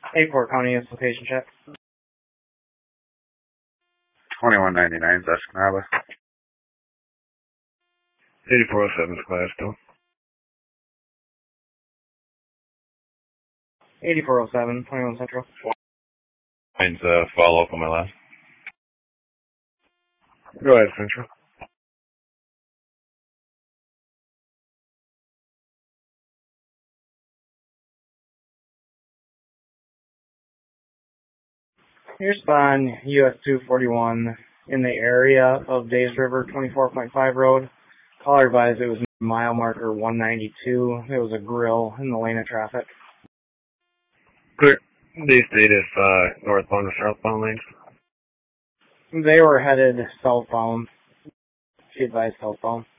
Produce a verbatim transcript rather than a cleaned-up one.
eight four County is location check. twenty-one ninety-nine is Escanaba. eighty-four oh seven is Gladstone. eighty-four oh seven, twenty-one Central. Mine's uh, follow up on my last. Go ahead, Central. Here's spawn U S two forty-one in the area of Days River, twenty-four point five road. Caller advised it was mile marker one ninety-two. It was a grill in the lane of traffic. Clear. They stayed if uh, northbound or southbound lanes. They were headed southbound. She advised southbound.